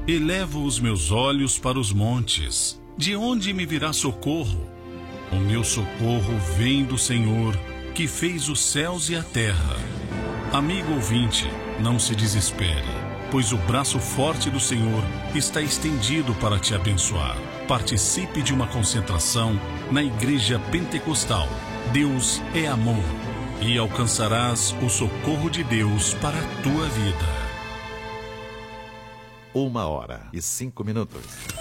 Elevo os meus olhos para os montes. De onde me virá socorro? O meu socorro vem do Senhor, que fez os céus e a terra. Amigo ouvinte, não se desespere, pois o braço forte do Senhor está estendido para te abençoar. Participe de uma concentração na Igreja Pentecostal. Deus é amor, e alcançarás o socorro de Deus para a tua vida. 1h05.